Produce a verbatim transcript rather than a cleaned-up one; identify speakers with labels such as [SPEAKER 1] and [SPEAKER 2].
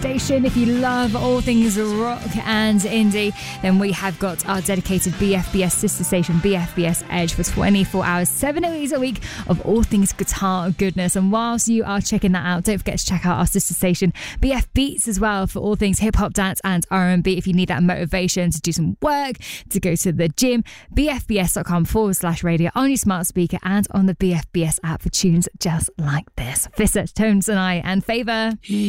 [SPEAKER 1] station. If you love all things rock and indie, then we have got our dedicated B F B S sister station, B F B S Edge, for twenty-four hours, seven days a week of all things guitar goodness. And whilst you are checking that out, don't forget to check out our sister station, B F Beats, as well, for all things hip-hop, dance and R and B. If you need that motivation to do some work, to go to the gym, bfbs.com forward slash radio on your smart speaker and on the B F B S app for tunes just like this. Fissa, Tones and I, and Favour.